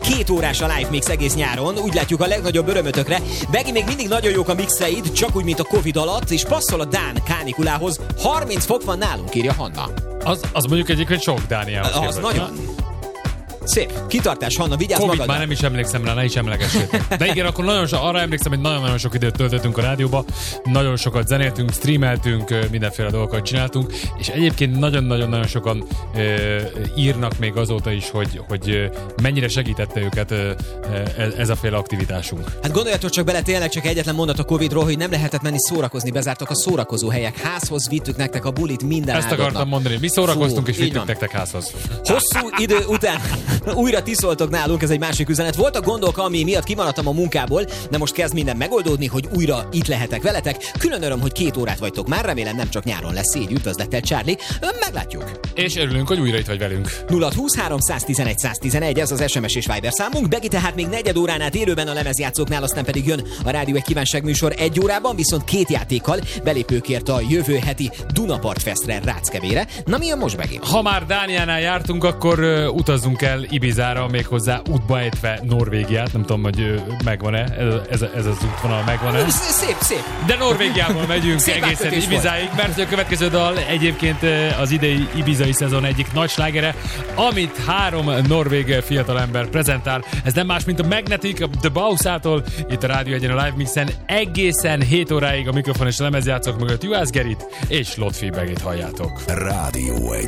2 órás a live mix egész nyáron, úgy látjuk a legnagyobb örömötökre. Begi, még mindig nagyon jók a mixeid, csak úgy, mint a Covid alatt, és passzol a dán kánikulához. 30 fok van nálunk, írja Hanna. Az mondjuk egyébként sok Dániához. Az nagyon. Szép. Kitartás, Hanna, vigyázz Covid magadra. már nem is emlékszem rá, ne is emlegessétek. De igen, akkor arra emlékszem, hogy nagyon-nagyon sok időt töltöttünk a rádióba, nagyon sokat zenéltünk, streameltünk, mindenféle dolgokat csináltunk, és egyébként nagyon-nagyon sokan írnak még azóta is, hogy mennyire segítette őket ez a féle aktivitásunk. Hát gondoljatok csak bele, tényleg csak egyetlen mondat a Covidról, hogy nem lehetett menni szórakozni, bezártak a szórakozó helyek. Házhoz vittük nektek a bulit minden Ezt áldoznak. akartam mondani, mi szórakoztunk és így vittük van. nektek házhoz. Hosszú idő után újra ti szóltok nálunk, ez egy másik üzenet. Voltak gondok, ami miatt kimaradtam a munkából, de most kezd minden megoldódni, hogy újra itt lehetek veletek. Külön öröm, hogy 2 órát vagytok már, remélem nem csak nyáron lesz így, üdvözlettel Charlie. Meglátjuk. És örülünk, hogy újra itt vagy velünk. 0-20-3 111 111, ez az SMS és Viber számunk. Begi tehát még 4 órán át élőben a lemezjátszóknál, aztán pedig jön a Rádió egy kívánságműsor 1 órában, viszont 2 játékkal belépőkért a jövő heti Dunapart Festre Ráckevére. Na mi jön most, Begi? Ha már Dániánál jártunk, akkor utazzunk el Ibizára, méghozzá útba ejtve Norvégiát. Nem tudom, hogy megvan-e, ez az útvonal megvan-e. Szép. De Norvégiából megyünk Szép egészen átkötés Ibizáig, mert a következő dal egyébként az idei ibizai szezon egyik nagy slágere, amit 3 norvég fiatalember prezentál. Ez nem más, mint a Magnetic, a The Bausától, itt a Rádió Egyen a Live Mixen, egészen 7 óráig a mikrofon és a lemezjátszók mögött Juhász Gerit és Lotfi Begit halljátok. Rádió Egy.